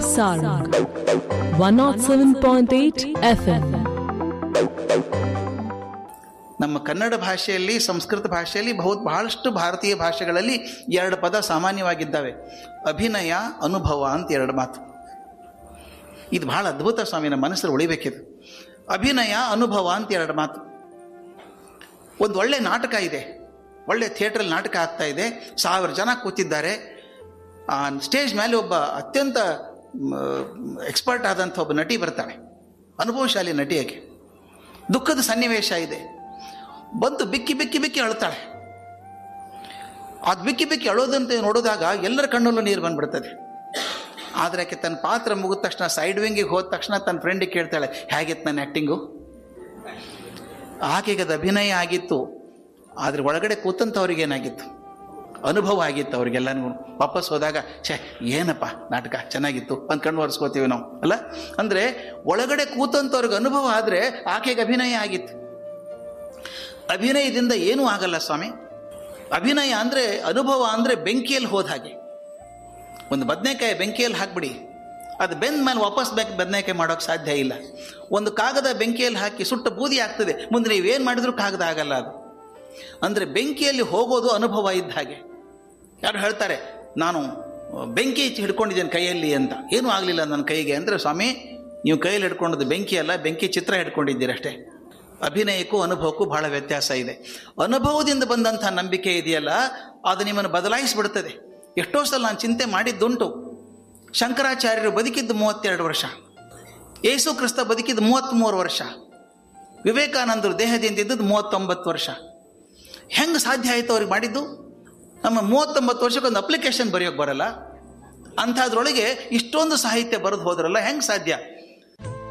Sarang 107.8 FM. ನಮ್ಮ ಕನ್ನಡ ಭಾಷೆಯಲ್ಲಿ, ಸಂಸ್ಕೃತ ಭಾಷೆಯಲ್ಲಿ ಬಹಳಷ್ಟು ಭಾರತೀಯ ಭಾಷೆಗಳಲ್ಲಿ ಎರಡು ಪದ ಸಾಮಾನ್ಯವಾಗಿದ್ದಾವೆ. ಅಭಿನಯ, ಅನುಭವ ಅಂತ ಎರಡು ಮಾತು. ಇದು ಬಹಳ ಅದ್ಭುತ ಸ್ವಾಮಿ, ನಮ್ಮ ಮನಸ್ಸಲ್ಲಿ ಉಳಿಬೇಕಿದು. ಅಭಿನಯ, ಅನುಭವ ಅಂತ ಎರಡು ಮಾತು. ಒಂದು ಒಳ್ಳೆ ನಾಟಕ ಇದೆ, ಒಳ್ಳೆ ಥಿಯೇಟ್ರಲ್ಲಿ ನಾಟಕ ಆಗ್ತಾ ಇದೆ, 1000 ಜನ ಕೂತಿದ್ದಾರೆ. ಆ ಸ್ಟೇಜ್ ಮೇಲೆ ಒಬ್ಬ ಅತ್ಯಂತ ಎಕ್ಸ್ಪರ್ಟ್ ಆದಂಥ ಒಬ್ಬ ನಟಿ ಬರ್ತಾಳೆ, ಅನುಭವಶಾಲಿ ನಟಿಯಾಗಿ. ದುಃಖದ ಸನ್ನಿವೇಶ ಇದೆ, ಬಂದು ಬಿಕ್ಕಿ ಬಿಕ್ಕಿ ಬಿಕ್ಕಿ ಅಳ್ತಾಳೆ. ಅದು ಬಿಕ್ಕಿ ಬಿಕ್ಕಿ ಅಳೋದಂತೆ ನೋಡಿದಾಗ ಎಲ್ಲರ ಕಣ್ಣಲ್ಲೂ ನೀರು ಬಂದ್ಬಿಡ್ತದೆ. ಆದರೆ ಆಕೆ ತನ್ನ ಪಾತ್ರ ಮುಗಿದ ತಕ್ಷಣ ಸೈಡ್ ವಿಂಗಿಗೆ ಹೋದ ತಕ್ಷಣ ತನ್ನ ಫ್ರೆಂಡಿಗೆ ಕೇಳ್ತಾಳೆ, ಹೇಗಿತ್ತು ನನ್ನ ಆ್ಯಕ್ಟಿಂಗು? ಆಕೆಗೆ ಅದು ಅಭಿನಯ ಆಗಿತ್ತು, ಆದರೆ ಒಳಗಡೆ ಕೂತಂಥವ್ರಿಗೇನಾಗಿತ್ತು? ಅನುಭವ ಆಗಿತ್ತು ಅವ್ರಿಗೆಲ್ಲನೂ. ವಾಪಸ್ ಹೋದಾಗ ಛೇ ಏನಪ್ಪ ನಾಟಕ ಚೆನ್ನಾಗಿತ್ತು ಅಂತ ಕಣ್ಣು ಒರೆಸ್ಕೋತೀವಿ ನಾವು, ಅಲ್ಲ? ಅಂದರೆ ಒಳಗಡೆ ಕೂತಂಥವ್ರಿಗೆ ಅನುಭವ ಆದರೆ ಆಕೆಗೆ ಅಭಿನಯ ಆಗಿತ್ತು. ಅಭಿನಯದಿಂದ ಏನೂ ಆಗಲ್ಲ ಸ್ವಾಮಿ. ಅಭಿನಯ ಅಂದರೆ, ಅನುಭವ ಅಂದರೆ ಬೆಂಕಿಯಲ್ಲಿ ಹೋದ ಹಾಗೆ. ಒಂದು ಬದನೆಕಾಯಿ ಬೆಂಕಿಯಲ್ಲಿ ಹಾಕಿಬಿಡಿ, ಅದು ಬೆಂದ ಮೇಲೆ ವಾಪಸ್ ಬದನೆಕಾಯಿ ಮಾಡೋಕ್ಕೆ ಸಾಧ್ಯ ಇಲ್ಲ. ಒಂದು ಕಾಗದ ಬೆಂಕಿಯಲ್ಲಿ ಹಾಕಿ ಸುಟ್ಟ ಬೂದಿ ಆಗ್ತದೆ, ಮುಂದೆ ನೀವೇನು ಮಾಡಿದ್ರೂ ಕಾಗದ ಆಗಲ್ಲ. ಅದು ಅಂದರೆ ಬೆಂಕಿಯಲ್ಲಿ ಹೋಗೋದು ಅನುಭವ ಇದ್ದ ಹಾಗೆ. ಯಾರು ಹೇಳ್ತಾರೆ ನಾನು ಬೆಂಕಿ ಹಿಡ್ಕೊಂಡಿದ್ದೇನೆ ಕೈಯಲ್ಲಿ ಅಂತ, ಏನೂ ಆಗಲಿಲ್ಲ ನನ್ನ ಕೈಗೆ ಅಂದರೆ, ಸ್ವಾಮಿ ನೀವು ಕೈಯಲ್ಲಿ ಹಿಡ್ಕೊಂಡದ್ದು ಬೆಂಕಿ ಅಲ್ಲ, ಬೆಂಕಿ ಚಿತ್ರ ಹಿಡ್ಕೊಂಡಿದ್ದೀರಷ್ಟೇ. ಅಭಿನಯಕ್ಕೂ ಅನುಭವಕ್ಕೂ ಬಹಳ ವ್ಯತ್ಯಾಸ ಇದೆ. ಅನುಭವದಿಂದ ಬಂದಂಥ ನಂಬಿಕೆ ಇದೆಯಲ್ಲ, ಅದು ನಿಮ್ಮನ್ನು ಬದಲಾಯಿಸಿಬಿಡ್ತದೆ. ಎಷ್ಟೋ ಸಲ ನಾನು ಚಿಂತೆ ಮಾಡಿದ್ದುಂಟು. ಶಂಕರಾಚಾರ್ಯರು ಬದುಕಿದ್ದು 32 ವರ್ಷ, ಯೇಸು ಕ್ರಿಸ್ತ ಬದುಕಿದ್ದು 33 ವರ್ಷ, ವಿವೇಕಾನಂದರು ದೇಹದಿಂದ ಇದ್ದದ್ದು 39 ವರ್ಷ. ಹೆಂಗೆ ಸಾಧ್ಯ ಆಯಿತು ಅವ್ರಿಗೆ ಮಾಡಿದ್ದು? ನಮ್ಮ 39 ವರ್ಷಕ್ಕೆ ಒಂದು ಅಪ್ಲಿಕೇಶನ್ ಬರೆಯೋಕ್ಕೆ ಬರಲ್ಲ, ಅಂಥದ್ರೊಳಗೆ ಇಷ್ಟೊಂದು ಸಾಹಿತ್ಯ ಬರೆದು ಹೋದ್ರಲ್ಲ, ಹೆಂಗೆ ಸಾಧ್ಯ?